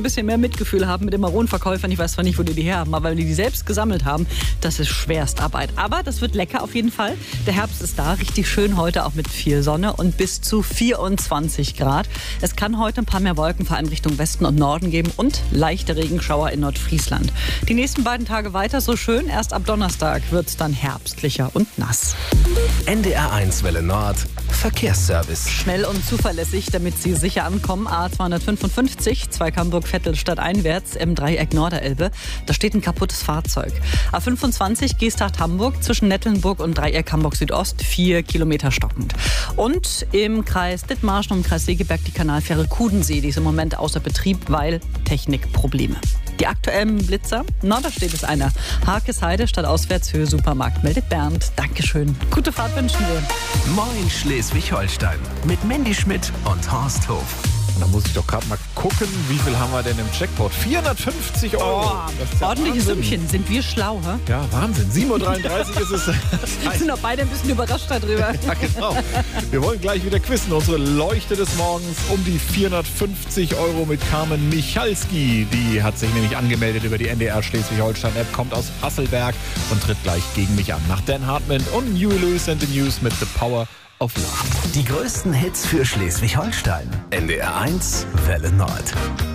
bisschen mehr Mitgefühl haben mit den Maronenverkäufern. Ich weiß zwar nicht, wo die her haben, aber wenn die selbst gesammelt haben, das ist Schwerstarbeit. Aber das wird lecker auf jeden Fall. Der Herbst ist da, richtig schön heute, auch mit viel Sonne und bis zu 24 Grad. Es kann heute ein paar mehr Wolken, vor allem Richtung Westen und Norden geben und leichte Regenschauer in Nordfriesland. Die nächsten beiden Tage weiter so schön. Erst ab Donnerstag wird es dann herbstlicher und nass. NDR1 Welle Nord, Verkehrsservice. Schnell und zuverlässig, damit Sie sicher ankommen. A255, Zweigg-Hamburg-Vettel stadteinwärts im Dreieck Norderelbe. Da steht ein kaputtes Fahrzeug. A25, Geesthacht-Hamburg, zwischen Nettelnburg und Dreieck Hamburg-Südost, 4 Kilometer stockend. Und im Kreis Dithmarschen und im Kreis Segeberg die Kanalfähre Kudensee. Die ist im Moment außer Betrieb, weil Technikprobleme. Die aktuellen Blitzer, da steht es einer. Harkesheide, Stadtauswärtshöhe Supermarkt, meldet Bernd. Dankeschön. Gute Fahrt wünschen wir. Moin Schleswig-Holstein mit Mandy Schmidt und Horst Hof. Da muss ich doch gerade mal gucken, wie viel haben wir denn im Jackpot? 450 Euro. Das ist ja Ordentliches Wahnsinn. Sümmchen. Sind wir schlau, hä? Ja, Wahnsinn. 7.33 Uhr ist es. Wir sind doch beide ein bisschen überrascht darüber. Ja, genau. Wir wollen gleich wieder quizzen. Unsere Leuchte des Morgens um die 450 Euro mit Carmen Michalski. Die hat sich nämlich angemeldet über die NDR Schleswig-Holstein-App, kommt aus Hasselberg und tritt gleich gegen mich an. Nach Dan Hartman und Huey Lewis and the News mit The Power of Love. Die größten Hits für Schleswig-Holstein. NDR1 Welle Nord.